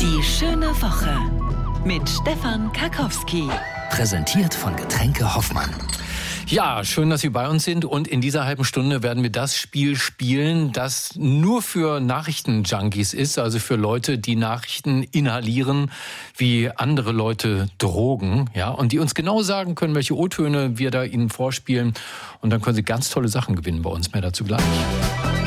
Die schöne Woche mit Stefan Karkowski. Präsentiert von Getränke Hoffmann. Ja, schön, dass Sie bei uns sind. Und in dieser halben Stunde werden wir das Spiel spielen, das nur für Nachrichtenjunkies ist. Also für Leute, die Nachrichten inhalieren, wie andere Leute Drogen. Ja, und die uns genau sagen können, welche O-Töne wir da Ihnen vorspielen. Und dann können Sie ganz tolle Sachen gewinnen bei uns. Mehr dazu gleich.